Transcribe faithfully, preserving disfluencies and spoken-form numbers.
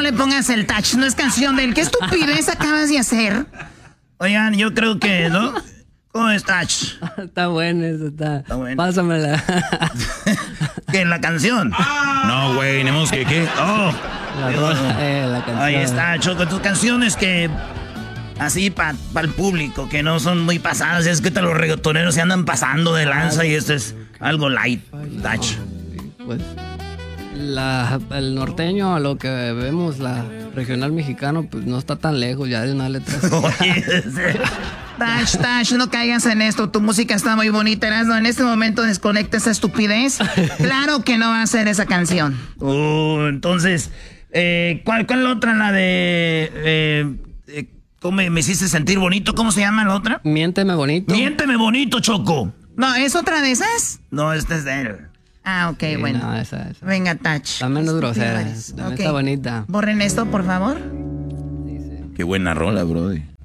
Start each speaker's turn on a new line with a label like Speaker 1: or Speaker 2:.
Speaker 1: le pongas el touch, no es canción de él. ¿Qué estupidez acabas de hacer? Oigan, yo creo que, ¿no? ¿Cómo es touch?
Speaker 2: Está bueno eso, está.
Speaker 1: Está bueno.
Speaker 2: Pásamela.
Speaker 1: ¿Qué, la canción?
Speaker 3: No, güey, tenemos que, ¿qué?
Speaker 1: Oh.
Speaker 2: La, rola, eh, la canción.
Speaker 1: Ahí está, Choco, tus canciones que... Así para pa el público, que no son muy pasadas. Es que te los reggaetoneros se andan pasando de lanza y esto es algo light, touch.
Speaker 2: Pues la, el norteño, a lo que vemos, la regional mexicano, pues no está tan lejos ya de una letra.
Speaker 1: Oye, Touch, Touch, no caigas en esto. Tu música está muy bonita, Erasmo. En este momento desconecta esa estupidez. Claro que no va a ser esa canción. Uh, entonces, eh, ¿cuál, ¿cuál otra? La de... Eh, eh, ¿Cómo me, me hiciste sentir bonito? ¿Cómo se llama la otra?
Speaker 2: Miénteme bonito.
Speaker 1: Miénteme bonito, Choco. No, ¿es otra de esas? No, esta es de él. Ah, ok,
Speaker 2: Sí,
Speaker 1: bueno.
Speaker 2: no, esa, esa.
Speaker 1: Venga, Touch.
Speaker 2: Está menos grosera.
Speaker 1: Estúpido eres.
Speaker 2: También
Speaker 1: Ok.
Speaker 2: está bonita.
Speaker 1: Borren esto, por favor.
Speaker 3: Qué buena rola, brody.